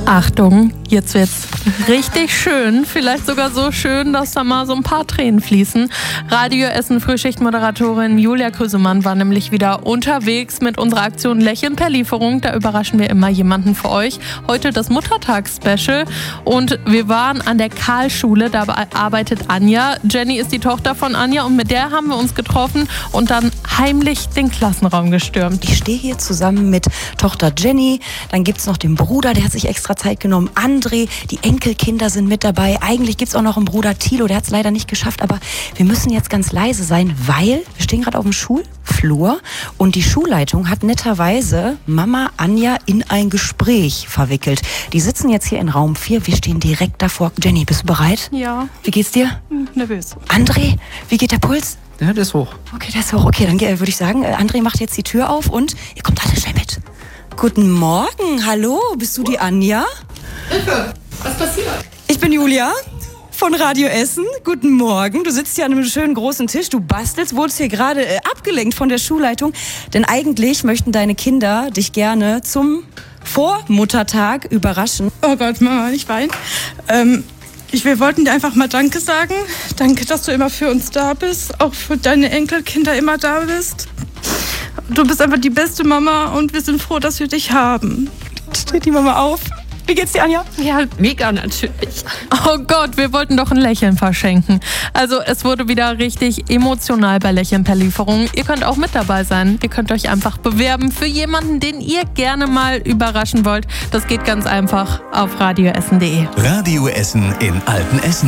Achtung, jetzt wird's richtig schön. Vielleicht sogar so schön, dass da mal so ein paar Tränen fließen. Radio Essen Frühschichtmoderatorin Julia Krüsemann war nämlich wieder unterwegs mit unserer Aktion Lächeln per Lieferung. Da überraschen wir immer jemanden für euch. Heute das Muttertags-Special. Und wir waren an der Karlschule, da arbeitet Anja. Jenny ist die Tochter von Anja und mit der haben wir uns getroffen und dann heimlich den Klassenraum gestürmt. Ich stehe hier zusammen mit Tochter Jenny. Dann gibt's noch den Bruder, der hat sich extra Zeit genommen. André, die Enkelkinder sind mit dabei. Eigentlich gibt's auch noch einen Bruder Thilo, der hat es leider nicht geschafft. Aber wir müssen jetzt ganz leise sein, weil wir stehen gerade auf dem Schulflur und die Schulleitung hat netterweise Mama Anja in ein Gespräch verwickelt. Die sitzen jetzt hier in Raum 4. Wir stehen direkt davor. Jenny, bist du bereit? Ja. Wie geht's dir? Nervös. André, wie geht der Puls? Ja, der ist hoch. Okay, der ist hoch. Okay, dann würde ich sagen, André macht jetzt die Tür auf und ihr kommt alle schnell mit. Guten Morgen, hallo, bist du die Anja? Hilfe, was passiert? Ich bin Julia von Radio Essen. Guten Morgen, du sitzt hier an einem schönen großen Tisch, du bastelst, wurdest hier gerade abgelenkt von der Schulleitung. Denn eigentlich möchten deine Kinder dich gerne zum Vormuttertag überraschen. Oh Gott, Mama, ich weine. Wir wollten dir einfach mal Danke sagen. Danke, dass du immer für uns da bist, auch für deine Enkelkinder immer da bist. Du bist einfach die beste Mama und wir sind froh, dass wir dich haben. Steht die Mama auf. Wie geht's dir, Anja? Ja, mega natürlich. Oh Gott, wir wollten doch ein Lächeln verschenken. Also es wurde wieder richtig emotional bei Lächeln per Lieferung. Ihr könnt auch mit dabei sein. Ihr könnt euch einfach bewerben für jemanden, den ihr gerne mal überraschen wollt. Das geht ganz einfach auf radioessen.de. Radio Essen in Altenessen.